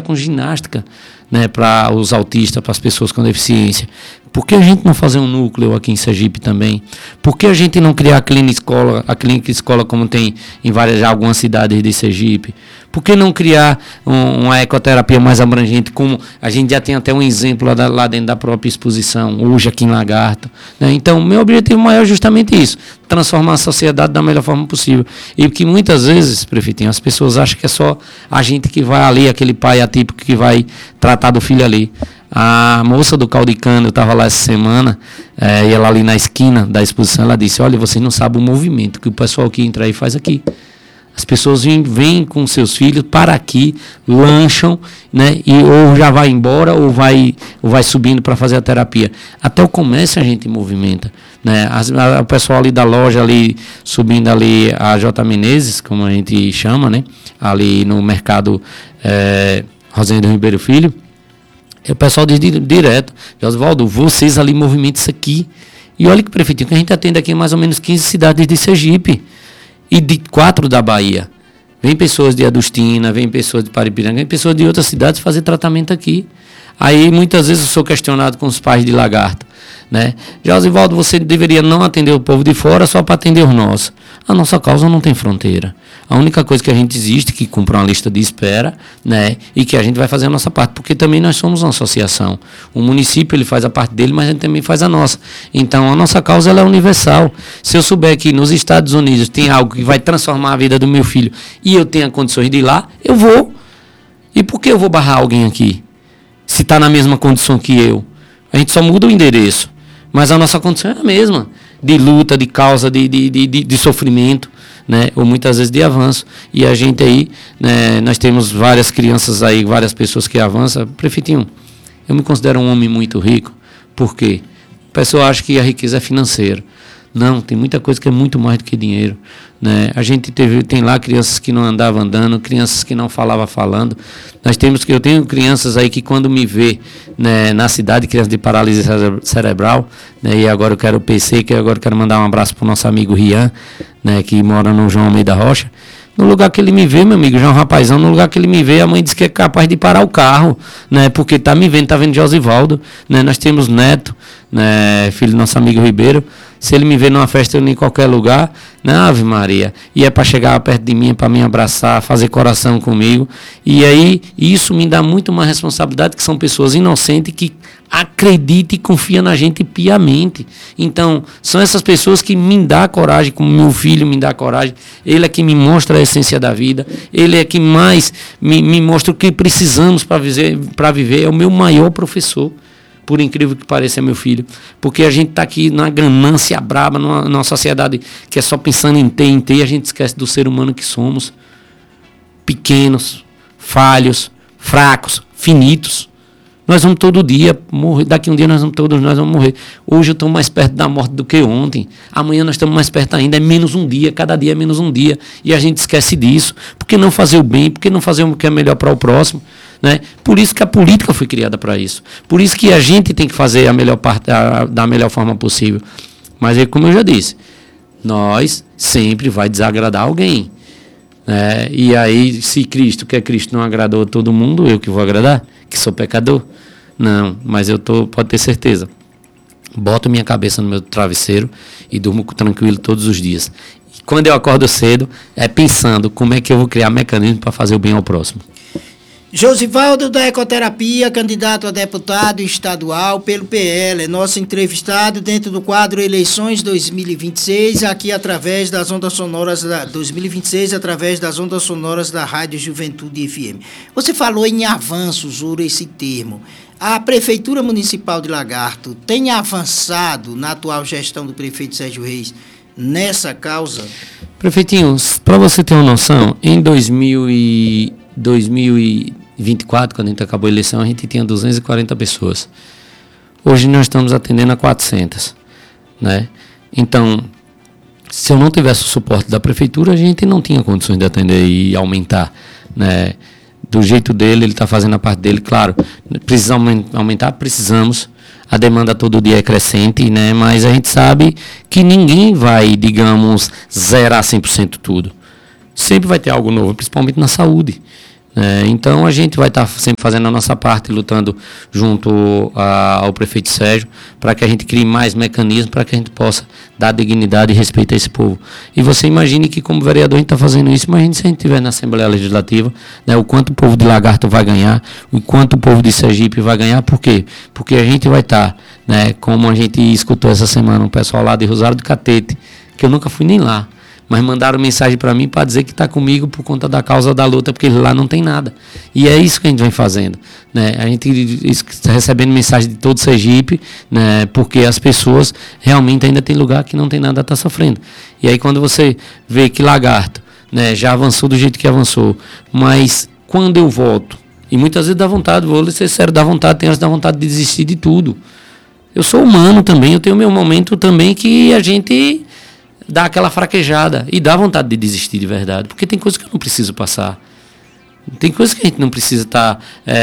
com ginástica, né, para os autistas, para as pessoas com deficiência. Por que a gente não fazer um núcleo aqui em Sergipe também? Por que a gente não criar a clínica escola como tem em algumas cidades de Sergipe? Por que não criar uma ecoterapia mais abrangente, como a gente já tem até um exemplo lá dentro da própria exposição, hoje aqui em Lagarto, né? Então, meu objetivo maior é justamente isso, transformar a sociedade da melhor forma possível. E que muitas vezes, prefeitinho, as pessoas acham que é só a gente que vai ali, aquele pai atípico que vai tratar do filho ali. A moça do caldo de cana, eu estava lá essa semana, e ela ali na esquina da exposição, ela disse, olha, vocês não sabem o movimento que o pessoal que entra aí faz aqui. As pessoas vêm com seus filhos para aqui, lancham, né, e ou já vai embora ou vai subindo para fazer a terapia. Até o comércio a gente movimenta, né? O pessoal ali da loja, ali subindo ali a J. Menezes, como a gente chama, né, ali no mercado Rosendo Ribeiro Filho, o pessoal diz direto, Josivaldo, vocês ali movimentam isso aqui. E olha que prefeitinho, que a gente atende aqui em mais ou menos 15 cidades de Sergipe. E de 4 da Bahia. Vem pessoas de Adustina, vem pessoas de Paripiranga, vem pessoas de outras cidades fazer tratamento aqui. Aí muitas vezes eu sou questionado com os pais de Lagarto, né? Josivaldo, você deveria não atender o povo de fora só para atender os nossos. A nossa causa não tem fronteira. A única coisa que a gente existe, que cumpre uma lista de espera, né? E que a gente vai fazer a nossa parte, porque também nós somos uma associação. O município ele faz a parte dele, mas a gente também faz a nossa. Então a nossa causa ela é universal. Se eu souber que nos Estados Unidos tem algo que vai transformar a vida do meu filho e eu tenho condições de ir lá, eu vou. E por que eu vou barrar alguém aqui? Se está na mesma condição que eu. A gente só muda o endereço. Mas a nossa condição é a mesma. De luta, de causa, de sofrimento, né? Ou muitas vezes de avanço. E a gente aí, né, nós temos várias crianças aí, várias pessoas que avançam. Prefeitinho, eu me considero um homem muito rico. Por quê? A pessoa acha que a riqueza é financeira. Não, tem muita coisa que é muito mais do que dinheiro, né? A gente tem lá crianças que não andavam andando, crianças que não falavam falando. Eu tenho crianças aí que quando me vê, né, na cidade, crianças de paralisia cerebral, né, e agora eu quero o PC, que agora eu quero mandar um abraço para o nosso amigo Rian, né, que mora no João Almeida Rocha. No lugar que ele me vê, meu amigo, já é um rapazão, no lugar que ele me vê, a mãe diz que é capaz de parar o carro, né, porque tá me vendo, tá vendo Josivaldo, né, nós temos Neto, né, filho do nosso amigo Ribeiro, se ele me vê numa festa ou em qualquer lugar, né, Ave Maria, e é para chegar perto de mim, é para me abraçar, fazer coração comigo, e aí isso me dá muito mais responsabilidade, que são pessoas inocentes que acreditam e confiam na gente piamente. Então, são essas pessoas que me dão coragem, como meu filho me dá coragem, ele é que me mostra a essência da vida, ele é que mais me mostra o que precisamos para viver, é o meu maior professor. Por incrível que pareça, é meu filho. Porque a gente está aqui na ganância braba, numa sociedade que é só pensando em ter, e a gente esquece do ser humano que somos. Pequenos, falhos, fracos, finitos. Nós vamos todo dia morrer. Daqui um dia nós vamos morrer. Hoje eu estou mais perto da morte do que ontem. Amanhã nós estamos mais perto ainda. É menos um dia. Cada dia é menos um dia. E a gente esquece disso. Por que não fazer o bem? Por que não fazer o que é melhor para o próximo? Né? Por isso que a política foi criada para isso. Por isso que a gente tem que fazer a melhor parte da melhor forma possível. Mas aí, como eu já disse, nós sempre vai desagradar alguém. Né? E aí, se Cristo, que é Cristo, não agradou a todo mundo, eu que vou agradar? Que sou pecador? Não, mas pode ter certeza. Boto minha cabeça no meu travesseiro e durmo tranquilo todos os dias. E quando eu acordo cedo, é pensando como é que eu vou criar mecanismo para fazer o bem ao próximo. Josivaldo da Ecoterapia, candidato a deputado estadual pelo PL, é nosso entrevistado dentro do quadro Eleições 2026, aqui através das ondas sonoras 2026, através das ondas sonoras da Rádio Juventude FM. Você falou em avanço, usou esse termo. A Prefeitura Municipal de Lagarto tem avançado na atual gestão do prefeito Sérgio Reis nessa causa? Prefeitinho, para você ter uma noção, em 2024, quando a gente acabou a eleição, a gente tinha 240 pessoas. Hoje nós estamos atendendo a 400, né? Então, se eu não tivesse o suporte da prefeitura, a gente não tinha condições de atender e aumentar, né? Do jeito dele, ele está fazendo a parte dele, claro, precisa aumentar, precisamos, a demanda todo dia é crescente, né? Mas a gente sabe que ninguém vai, digamos, zerar 100% tudo. Sempre vai ter algo novo, principalmente na saúde. Então a gente vai estar sempre fazendo a nossa parte, lutando junto ao prefeito Sérgio, para que a gente crie mais mecanismos, para que a gente possa dar dignidade e respeito a esse povo. E você imagine que como vereador a gente está fazendo isso, imagine se a gente estiver na Assembleia Legislativa, o quanto o povo de Lagarto vai ganhar, o quanto o povo de Sergipe vai ganhar. Por quê? Porque a gente vai estar, como a gente escutou essa semana, um pessoal lá de Rosário do Catete, que eu nunca fui nem lá, mas mandaram mensagem para mim para dizer que está comigo por conta da causa da luta, porque lá não tem nada. E é isso que a gente vem fazendo. A gente está recebendo mensagem de todo Sergipe, porque as pessoas realmente ainda tem lugar que não tem nada a estar sofrendo. E aí quando você vê que Lagarto já avançou do jeito que avançou, mas quando eu volto, e muitas vezes dá vontade, vou ser sério, dá vontade, tem horas que dá vontade de desistir de tudo. Eu sou humano também, eu tenho meu momento também que a gente dá aquela fraquejada e dá vontade de desistir de verdade, porque tem coisas que eu não preciso passar, tem coisas que a gente não precisa estar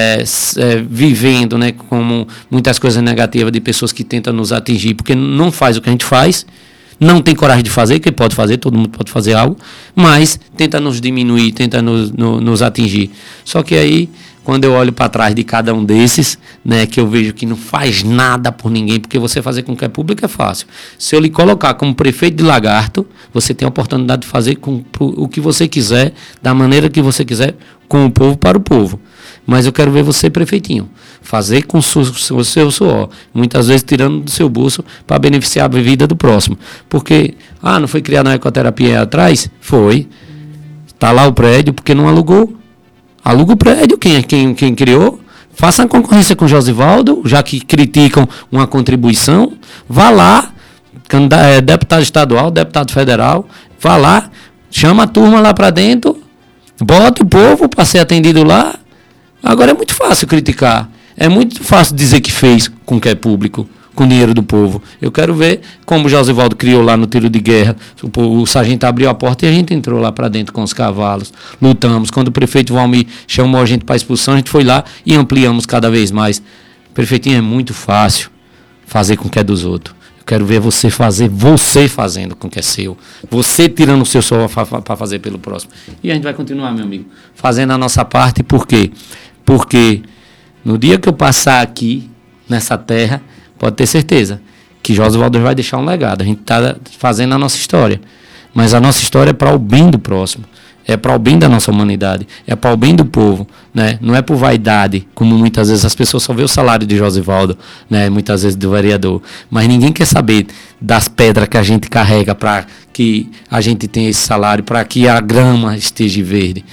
vivendo, como muitas coisas negativas de pessoas que tentam nos atingir, porque não faz o que a gente faz, não tem coragem de fazer, que pode fazer, todo mundo pode fazer algo, mas tenta nos diminuir, tenta nos atingir. Só que aí, quando eu olho para trás de cada um desses, que eu vejo que não faz nada por ninguém, porque você fazer com que é público é fácil. Se eu lhe colocar como prefeito de Lagarto, você tem a oportunidade de fazer o que você quiser, da maneira que você quiser, com o povo, para o povo. Mas eu quero ver você, prefeitinho, fazer com o seu suor, muitas vezes tirando do seu bolso para beneficiar a vida do próximo. Porque, não foi criada uma ecoterapia aí atrás? Foi. Está lá o prédio, porque não alugou. Aluga o prédio, quem criou, faça a concorrência com o Josivaldo, já que criticam uma contribuição, vá lá, deputado estadual, deputado federal, vá lá, chama a turma lá para dentro, bota o povo para ser atendido lá. Agora é muito fácil criticar, é muito fácil dizer que fez com que é público, com dinheiro do povo. Eu quero ver como o Josivaldo criou lá no tiro de guerra. O sargento abriu a porta e a gente entrou lá para dentro com os cavalos. Lutamos. Quando o prefeito Valmir chamou a gente para expulsão, a gente foi lá e ampliamos cada vez mais. Prefeitinho, é muito fácil fazer com que é dos outros. Eu quero ver você fazendo com que é seu. Você tirando o seu sol para fazer pelo próximo. E a gente vai continuar, meu amigo, fazendo a nossa parte. Por quê? Porque no dia que eu passar aqui, nessa terra, pode ter certeza que Josivaldo vai deixar um legado. A gente está fazendo a nossa história. Mas a nossa história é para o bem do próximo. É para o bem da nossa humanidade. É para o bem do povo. Não é por vaidade, como muitas vezes as pessoas só vê o salário de Josivaldo, muitas vezes do vereador. Mas ninguém quer saber das pedras que a gente carrega para que a gente tenha esse salário, para que a grama esteja verde.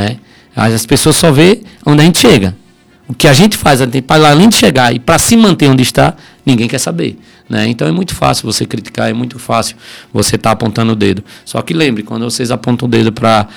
As pessoas só vê onde a gente chega. O que a gente faz, para além de chegar e para se manter onde está, ninguém quer saber. Então é muito fácil você criticar, é muito fácil você estar apontando o dedo. Só que lembre, quando vocês apontam o dedo para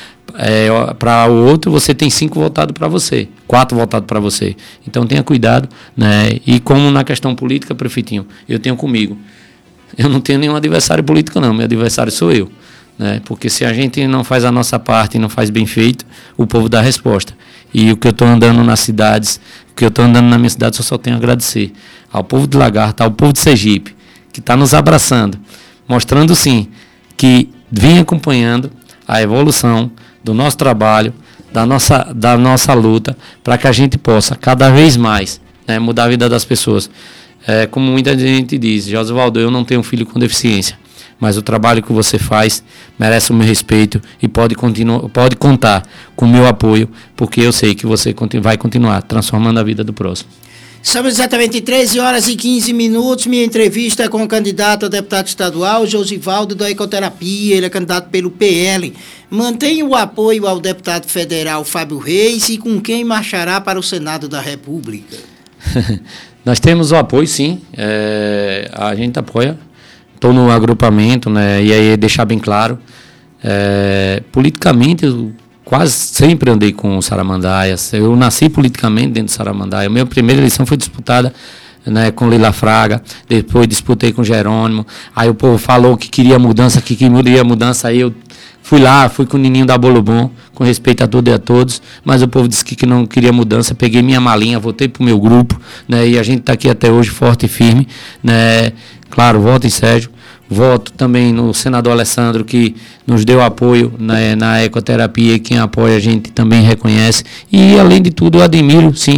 o outro, você tem 5 voltados para você, 4 voltados para você. Então tenha cuidado. E como na questão política, prefeitinho, eu tenho comigo. Eu não tenho nenhum adversário político não, meu adversário sou eu. Porque se a gente não faz a nossa parte e não faz bem feito, o povo dá a resposta. E o que eu estou andando nas cidades, o que eu estou andando na minha cidade, eu só tenho a agradecer ao povo de Lagarto, ao povo de Sergipe, que está nos abraçando, mostrando sim que vem acompanhando a evolução do nosso trabalho, da nossa luta, para que a gente possa cada vez mais mudar a vida das pessoas. Como muita gente diz, Josivaldo, eu não tenho filho com deficiência, mas o trabalho que você faz merece o meu respeito e pode contar com o meu apoio, porque eu sei que você vai continuar transformando a vida do próximo. São exatamente 13h15. Minha entrevista é com o candidato a deputado estadual, Josivaldo da Ecoterapia. Ele é candidato pelo PL. Mantém o apoio ao deputado federal Fábio Reis e com quem marchará para o Senado da República? Nós temos o apoio, sim. A gente apoia. Estou no agrupamento, e aí deixar bem claro, politicamente eu quase sempre andei com o Saramandaia. Eu nasci politicamente dentro do Saramandaia. A minha primeira eleição foi disputada com Lila Fraga, depois disputei com Jerônimo. Aí o povo falou que queria mudança, aí eu fui com o Nininho da Bolo Bom, com respeito a tudo e a todos, mas o povo disse que não queria mudança. Peguei minha malinha, voltei para o meu grupo, e a gente está aqui até hoje forte e firme, Claro, voto em Sérgio. Voto também no senador Alessandro, que nos deu apoio na ecoterapia, e quem apoia a gente também reconhece. E, além de tudo, eu admiro, sim,